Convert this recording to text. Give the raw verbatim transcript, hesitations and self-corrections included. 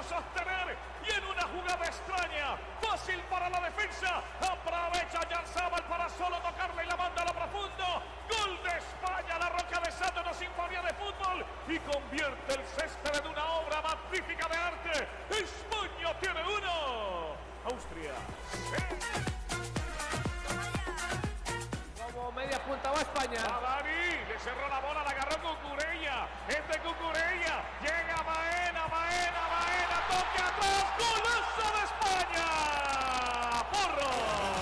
sostener y en una jugada extraña, fácil para la defensa, aprovecha Yarzabal para solo tocarle y la manda a lo profundo. Gol de España, la Roca de Santo, una sinfonía de fútbol y convierte el césped en una obra magnífica de arte. España tiene uno, Austria cero. Como media punta va España. A Dani, le cerró la bola, la agarró Cucurella. Este Cucurella, llega Baena, Baena, Baena, toque atrás, golazo de España. ¡Porro!